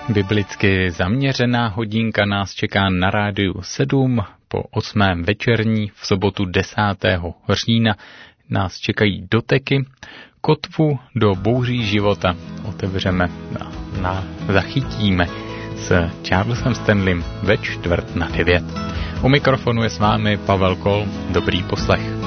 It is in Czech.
Biblicky zaměřená hodinka nás čeká na rádiu 7. Po 8. večerní v sobotu 10. října nás čekají doteky. Kotvu do bouří života otevřeme a zachytíme s Charlesem Stanleym ve 8:45. U mikrofonu je s vámi Pavel Kol. Dobrý poslech.